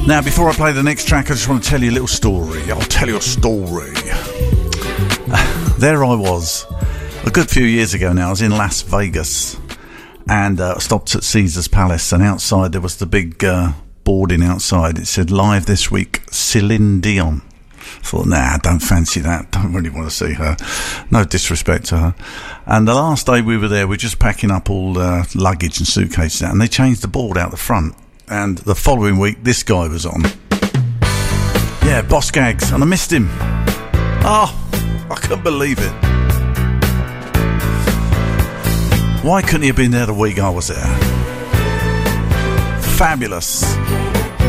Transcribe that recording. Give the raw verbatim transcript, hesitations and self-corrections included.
Now, before I play the next track, I just want to tell you a little story. I'll tell you a story. There I was, a good few years ago now. I was in Las Vegas and uh, stopped at Caesar's Palace, and outside there was the big uh, boarding outside. It said, live this week, Celine Dion. I thought, nah, don't fancy that. Don't really want to see her. No disrespect to her. And the last day we were there, we were just packing up all uh, luggage and suitcases out, and they changed the board out the front. And the following week, this guy was on. Yeah, Boss Gags, and I missed him. Oh, I couldn't believe it. Why couldn't he have been there the week I was there? Fabulous.